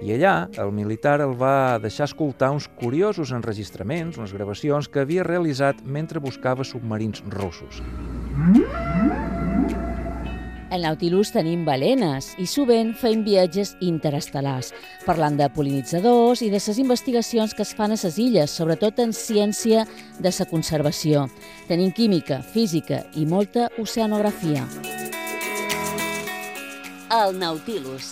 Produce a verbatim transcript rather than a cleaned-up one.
I allà el militar el va deixar escoltar uns curiosos enregistraments, unes gravacions que havia realitzat mentre buscava submarins russos. Al Nautilus tenim balenes i sovint fem viatges interestel·lars, parlant de pol·linitzadors i de les investigacions que es fan a les illes, sobretot en ciència de la conservació. Tenim química, física i molta oceanografia. El Nautilus,